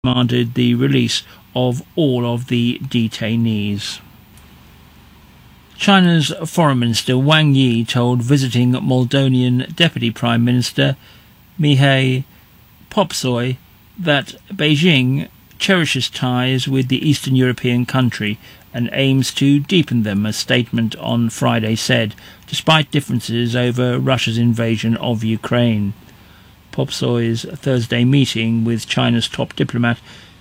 demanded the release of all of the detainees. China's Foreign Minister Wang Yi told visiting Moldonian Deputy Prime Minister Mihai Popsoi that Beijing cherishes ties with the Eastern European country and aims to deepen them, a statement on Friday said, despite differences over Russia's invasion of Ukraine. Popsoi's Thursday meeting with China's top diplomat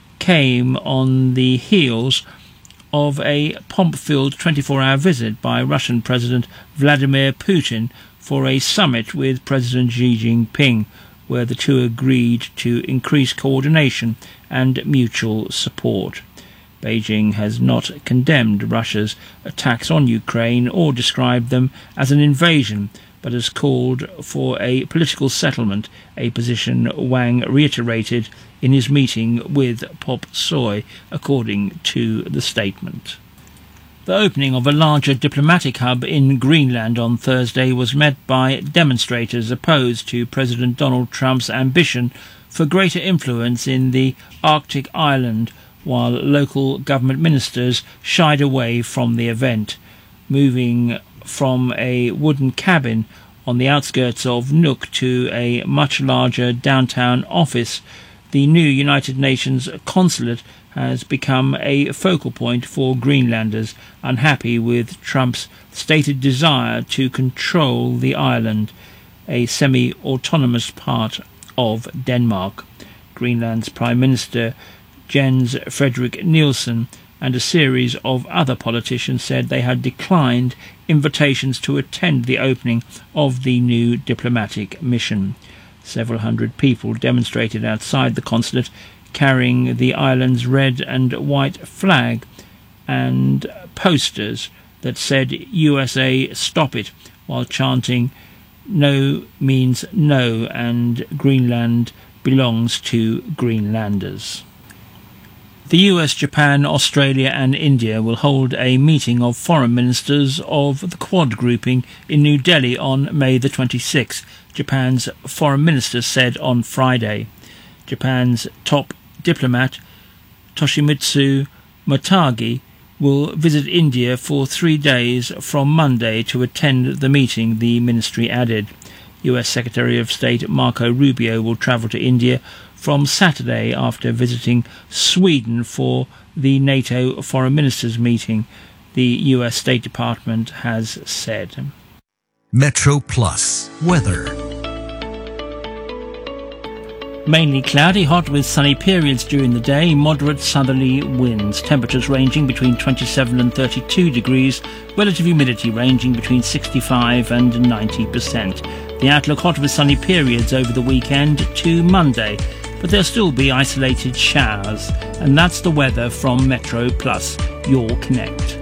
came on the heels of a pomp-filled 24-hour visit by Russian President Vladimir Putin for a summit with President Xi Jinping, where the two agreed to increase coordination and mutual support. Beijing has not condemned Russia's attacks on Ukraine or described them as an invasion, but has called for a political settlement, a position Wang reiterated in his meeting with Popsoi, according to the statement. The opening of a larger diplomatic hub in Greenland on Thursday was met by demonstrators opposed to President Donald Trump's ambition for greater influence in the Arctic island, while local government ministers shied away from the event. Moving from a wooden cabin on the outskirts of Nuuk to a much larger downtown office, the new United Nations consulate has become a focal point for Greenlanders unhappy with Trump's stated desire to control the island, a semi-autonomous part of Denmark. Greenland's Prime Minister Jens Frederik Nielsen and a series of other politicians said they had declined invitations to attend the opening of the new diplomatic mission. Several hundred people demonstrated outside the consulate, carrying the island's red and white flag and posters that said USA Stop It, while chanting "No means no" and "Greenland belongs to Greenlanders." The US, Japan, Australia and India will hold a meeting of foreign ministers of the Quad grouping in New Delhi on May the 26th, Japan's foreign minister said on Friday. Japan's top diplomat Toshimitsu Motegi will visit India for 3 days from Monday to attend the meeting, the ministry added. US Secretary of State Marco Rubio will travel to India from Saturday after visiting Sweden for the NATO Foreign Ministers meeting, the US State Department has said. Metro Plus weather. Mainly cloudy, hot with sunny periods during the day, moderate southerly winds, temperatures ranging between 27 and 32 degrees, relative humidity ranging between 65 and 90%. The outlook hot with sunny periods over the weekend to Monday, but there'll still be isolated showers. And that's the weather from Metro Plus, your Connect.